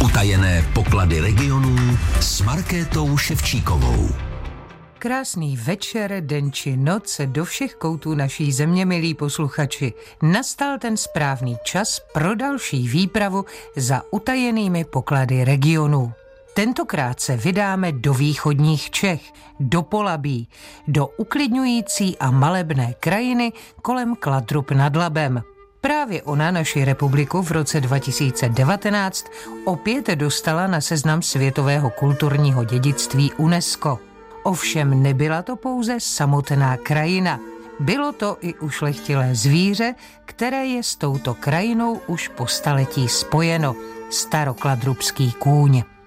Utajené poklady regionů s Markétou Ševčíkovou. Krásný večer, den či noc do všech koutů naší země, milí posluchači. Nastal ten správný čas pro další výpravu za utajenými poklady regionů. Tentokrát se vydáme do východních Čech, do Polabí, do uklidňující a malebné krajiny kolem Kladrub nad Labem. Právě ona naši republiku v roce 2019 opět dostala na seznam světového kulturního dědictví UNESCO. Ovšem nebyla to pouze samotná krajina. Bylo to i ušlechtilé zvíře, které je s touto krajinou už po staletí spojeno. Starokladrubský kůň.